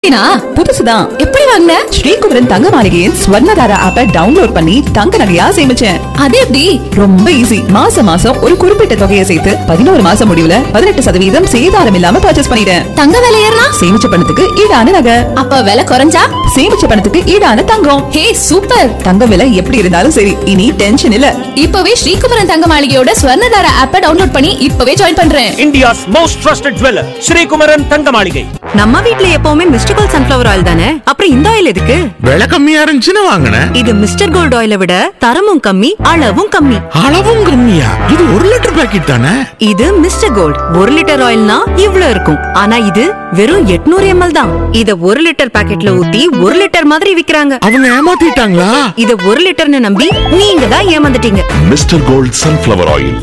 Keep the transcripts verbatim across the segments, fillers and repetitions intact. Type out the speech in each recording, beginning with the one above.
நகையா? புதுசுதான். எப்படி வாங்குன? ஸ்ரீகுமரன் தங்க மாளிகையின் ஸ்வர்ணதாரா ஆப்பை டவுன்லோட் பண்ணி தங்க நகையா சேமிச்சேன். அது எப்படி? ரொம்ப ஈஸி. மாசம் மாசம் ஒரு குறிப்பிட்ட தொகையை சேர்த்து பதினோரு மாசம் முடிவுல பதினெட்டு சதவீதம் சேதாரம் இல்லாம பர்ச்சேஸ் பண்ணிட்டேன். தங்க விலை ஏறினா? சேமிச்ச பணத்துக்கு ஈடான நகை. அப்ப விலை குறைஞ்சா? சேமிச்ச பணத்துக்கு ஈடான தங்கம். ஹே சூப்பர். தங்க விலை எப்படி இருந்தாலும் சரி, இனி டென்ஷன் இல்ல. இப்பவே ஸ்ரீகுமரன் தங்க மாளிகையோட ஸ்வர்ணதாரா ஆப்பை டவுன்லோட் பண்ணி இப்பவே ஜாயின் பண்றேன். India's most trusted jeweller Sri Kumaran தங்க மாளிகை. நம்ம வீட்ல எப்பவுமே மிஸ்டர் கோல்ட் சன்ஃபிளவர் ஆயில் தானே, அப்புறம் இந்த ஆயில் எதுக்கு? விலை கம்மியா இருந்துச்சுன்னு வாங்கினேன். இது மிஸ்டர் கோல்ட் ஆயிலை விட தரமும் கம்மி, அளவும் கம்மி. அளவும் கம்மியா? இது ஒரு லிட்டர் பாக்கெட் தானே. இது மிஸ்டர் கோல்ட் ஒரு லிட்டர் ஆயில்னா இவ்ளோ இருக்கும், ஆனா இது வெறும் எட்நூறு எம்எல் தான். இத ஒரு லிட்டர் பாக்கெட்ல ஊத்தி ஒரு லிட்டர் மாதிரி விக்கிறாங்க. அவங்க ஏமாத்திட்டாங்களா? இத ஒரு லிட்டர்னு நம்பி நீங்க தான் ஏமாந்துட்டீங்க. Mister gold sunflower oil.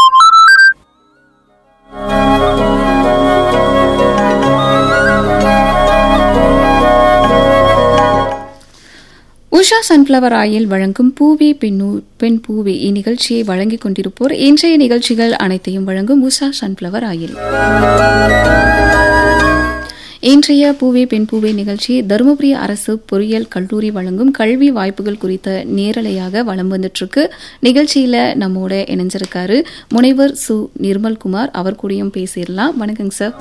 Usha sunflower oil வழங்கும் பூவே பெண்ணு பெண் பூவே இந்நிகழ்ச்சியை வழங்கிக் கொண்டிருப்போர் இன்றைய நிகழ்ச்சிகள் அனைத்தையும் வழங்கும் உஷா சன்ஃப்ளவர் ஆயில். இன்றைய பூவே பெண் பூவே நிகழ்ச்சி தருமபுரி அரசு பொறியியல் கல்லூரி வழங்கும் கல்வி வாய்ப்புகள் குறித்த நேரலையாக வலம் வந்துட்டு இருக்கு. நிகழ்ச்சியில நம்மோட இணைஞ்சிருக்காரு முனைவர் சு நிர்மல்குமார். அவர் கூடயும் பேசிடலாம். வணக்கங்க சார்.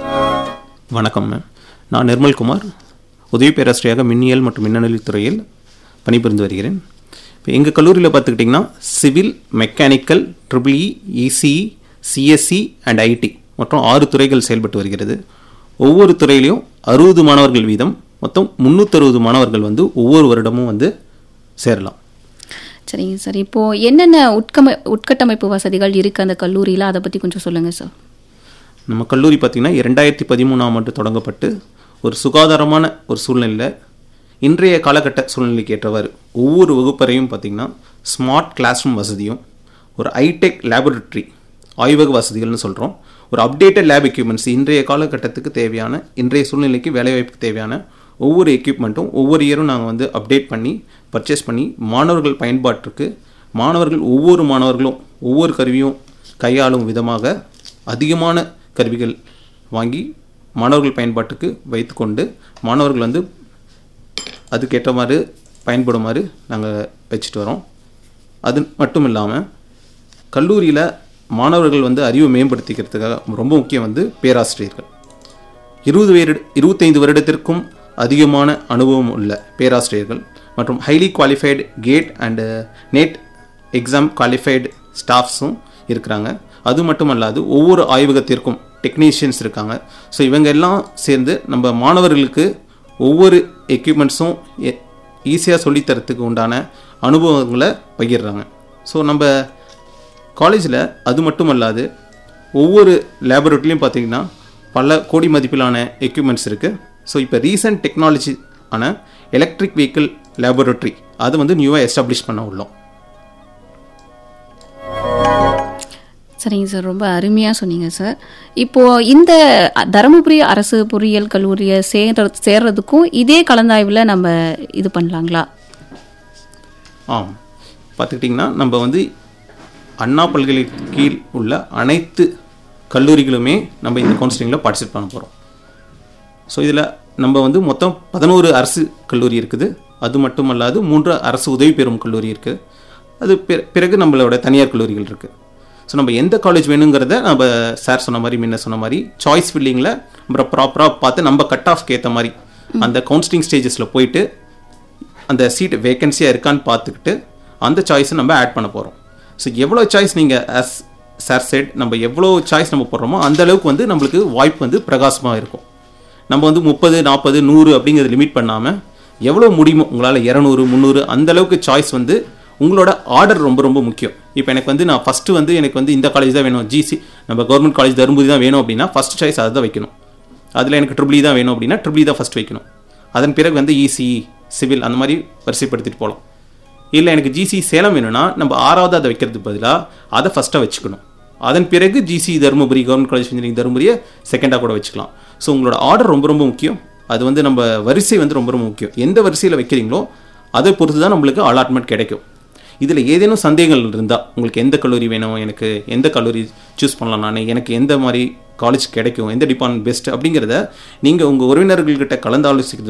வணக்கம் மேம். நான் நிர்மல்குமார், உதவி பேராசிரியராக மின்னியல் மற்றும் மின்னணு துறையில் பணிபுரிந்து வருகிறேன். இப்போ எங்கள் கல்லூரியில் பார்த்துக்கிட்டிங்கன்னா civil, mechanical, triple E, ECE, CSC and IT மற்றும் ஆறு துறைகள் செயல்பட்டு வருகிறது. ஒவ்வொரு துறையிலையும் அறுபது மாணவர்கள் வீதம் மொத்தம் முந்நூற்றி அறுபது மாணவர்கள் வந்து ஒவ்வொரு வருடமும் வந்து சேரலாம். சரிங்க சார். இப்போ என்னென்ன உட்கம உட்கட்டமைப்பு வசதிகள் இருக்குது அந்த கல்லூரியில், அதை பற்றி கொஞ்சம் சொல்லுங்கள் சார். நம்ம கல்லூரி பார்த்திங்கன்னா இரண்டாயிரத்தி பதிமூணாம் ஆண்டு தொடங்கப்பட்டு ஒரு சுகாதாரமான ஒரு சூழ்நிலையில் இன்றைய காலகட்ட சூழ்நிலைக்கு ஏற்றவாறு ஒவ்வொரு வகுப்பறையும் பார்த்திங்கன்னா ஸ்மார்ட் கிளாஸ் ரூம் வசதியும், ஒரு ஹைடெக் லேபரட்டரி ஆய்வக வசதிகள்னு சொல்கிறோம், ஒரு அப்டேட்டட் லேப் எக்யூப்மெண்ட்ஸ், இன்றைய காலகட்டத்துக்கு தேவையான, இன்றைய சூழ்நிலைக்கு வேலைவாய்ப்புக்கு தேவையான ஒவ்வொரு எக்யூப்மெண்ட்டும் ஒவ்வொரு இயரும் நாங்கள் வந்து அப்டேட் பண்ணி பர்ச்சேஸ் பண்ணி மாணவர்கள் பயன்பாட்டிற்கு, மாணவர்கள் ஒவ்வொரு மாணவர்களும் ஒவ்வொரு கருவியும் கையாளும் விதமாக அதிகமான கருவிகள் வாங்கி மாணவர்கள் பயன்பாட்டுக்கு வைத்துக்கொண்டு மாணவர்கள் வந்து அதுக்கேற்ற மாதிரி பயன்படுமாறு நாங்கள் வச்சுட்டு வரோம். அது மட்டும் இல்லாமல் கல்லூரியில் மாணவர்கள் வந்து அறிவை மேம்படுத்திக்கிறதுக்காக ரொம்ப முக்கியம் வந்து பேராசிரியர்கள். இருபது வருட இருபத்தைந்து வருடத்திற்கும் அதிகமான அனுபவம் உள்ள பேராசிரியர்கள் மற்றும் highly qualified gate and net exam qualified ஸ்டாஃப்ஸும் இருக்கிறாங்க. அது மட்டும் அல்லாது ஒவ்வொரு ஆய்வகத்திற்கும் டெக்னீஷியன்ஸ் இருக்காங்க. ஸோ இவங்க எல்லாம் சேர்ந்து நம்ம மாணவர்களுக்கு ஒவ்வொரு எக்யூப்மெண்ட்ஸும் ஈஸியாக சொல்லித்தரத்துக்கு உண்டான அனுபவங்களை பகிர்றாங்க. ஸோ நம்ம காலேஜில் அது மட்டும் அல்லாது ஒவ்வொரு லேபரேட்டரிலையும் பார்த்திங்கன்னா பல கோடி மதிப்பிலான எக்யூப்மெண்ட்ஸ் இருக்குது. ஸோ இப்போ ரீசன்ட் டெக்னாலஜி ஆன எலக்ட்ரிக் வெஹிக்கிள் லேபரேட்டரி அது வந்து நியூவாக எஸ்டாப்ளிஷ் பண்ண உள்ளோம். சரிங்க சார், ரொம்ப அருமையாக சொன்னீங்க சார். இப்போது இந்த தருமபுரி அரசு பொறியியல் கல்லூரியை சேர்ற சேர்றதுக்கும் இதே கலந்தாய்வில் நம்ம இது பண்ணலாங்களா? ஆம், பார்த்துக்கிட்டிங்கன்னா நம்ம வந்து அண்ணா பல்கலை கீழ் உள்ள அனைத்து கல்லூரிகளுமே நம்ம இந்த கவுன்சிலிங்கில் பார்ட்டிசிபேட் பண்ண போகிறோம். ஸோ இதில் நம்ம வந்து மொத்தம் பதினோரு அரசு கல்லூரி இருக்குது. அது மட்டும் அல்லாது மூன்று அரசு உதவி பெறும் கல்லூரி இருக்குது. அது பிறகு நம்மளோட தனியார் கல்லூரிகள் இருக்குது. ஸோ நம்ம எந்த காலேஜ் வேணுங்கிறத நம்ம சார் சொன்ன மாதிரி முன்ன சொன்ன மாதிரி சாய்ஸ் ஃபில்லிங்கில் நம்ம ப்ராப்பராக பார்த்து நம்ம கட் ஆஃப்க்கு ஏற்ற மாதிரி அந்த கவுன்சிலிங் ஸ்டேஜஸில் போயிட்டு அந்த சீட் வேகன்சியாக இருக்கான்னு பார்த்துக்கிட்டு அந்த சாய்ஸை நம்ம ஆட் பண்ண போகிறோம். ஸோ எவ்வளோ சாய்ஸ் நீங்கள் ஆஸ் சார் செட் நம்ம எவ்வளோ சாய்ஸ் நம்ம போடுறோமோ அந்த அளவுக்கு வந்து நம்மளுக்கு வாய்ப்பு வந்து பிரகாசமாக இருக்கும். நம்ம வந்து முப்பது நாற்பது நூறு அப்படிங்கிறது லிமிட் பண்ணாமல் எவ்வளோ முடியுமோ உங்களால் இரநூறு முந்நூறு அந்தளவுக்கு சாய்ஸ் வந்து உங்களோட ஆர்டர் ரொம்ப ரொம்ப முக்கியம். இப்போ எனக்கு வந்து நான் ஃபஸ்ட்டு வந்து எனக்கு வந்து இந்த காலேஜ் தான் வேணும், ஜிசி நம்ம கவர்மெண்ட் காலேஜ் தருமபுரி தான் வேணும் அப்படின்னா ஃபஸ்ட் சாய்ஸ் அதை தான் வைக்கணும். அதில் எனக்கு ட்ரிபிள் தான் வேணும் அப்படின்னா ட்ரிபிள் தான் ஃபஸ்ட் வைக்கணும். அதன் பிறகு வந்து இசிஇ, சிவில் அந்த மாதிரி வரிசைப்படுத்திட்டு போகலாம். இல்லை எனக்கு ஜிசி சேலம் வேணும்னா நம்ம ஆறாவது அதை வைக்கிறதுக்கு பதிலாக அதை ஃபஸ்ட்டாக வச்சுக்கணும். அதன் பிறகு GC Dharmapuri government college engineering தருமபுரியை செகண்டாக கூட வச்சுக்கலாம். ஸோ உங்களோட ஆர்டர் ரொம்ப ரொம்ப முக்கியம். அது வந்து நம்ம வரிசை வந்து ரொம்ப ரொம்ப முக்கியம். எந்த வரிசையில் வைக்கிறீங்களோ அதை பொறுத்து தான் நம்மளுக்கு அலாட்மெண்ட் கிடைக்கும். இதில் ஏதேனும் சந்தேகங்கள் இருந்தால் உங்களுக்கு எந்த கல்லூரி வேணும், எனக்கு எந்த கல்லூரி சூஸ் பண்ணலாம், நான் எனக்கு எந்த மாதிரி காலேஜ் கிடைக்கும், எந்த டிபார்ட்மெண்ட் பெஸ்ட் அப்படிங்கிறத நீங்கள் உங்கள் உறவினர்கள்கிட்ட கலந்தாலோசிக்கிறது